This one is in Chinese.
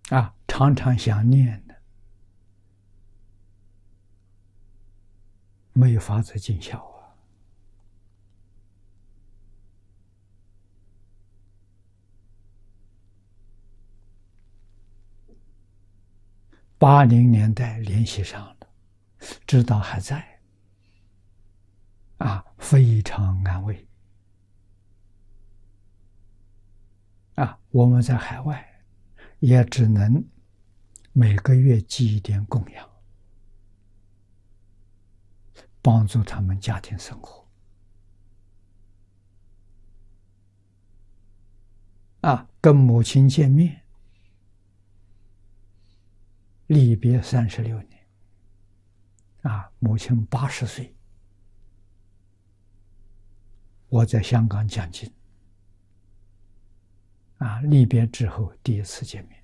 常常想念的，没有法子尽孝啊。80年代联系上了，知道还在，非常安慰。我们在海外也只能每个月寄一点供养，帮助他们家庭生活。跟母亲见面，离别36年，母亲80岁，我在香港讲经，离别之后第一次见面。